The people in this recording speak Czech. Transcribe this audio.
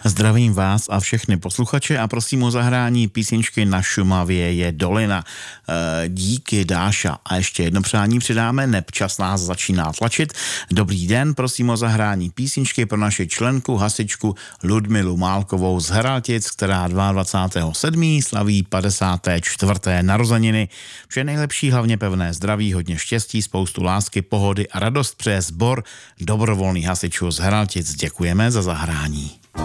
Zdravím vás a všechny posluchače a prosím o zahrání písničky Na Šumavě je dolina. Díky, Dáša. A ještě jedno přání přidáme, neb čas nás začíná tlačit. Dobrý den, prosím o zahrání písničky pro naši členku, hasičku Ludmilu Málkovou z Heraltic, která 22.7. slaví 54. narozeniny. Vše nejlepší, hlavně pevné zdraví, hodně štěstí, spoustu lásky, pohody a radost přeje sbor dobrovolných hasičů z Heraltic. Děkujeme za zahrání.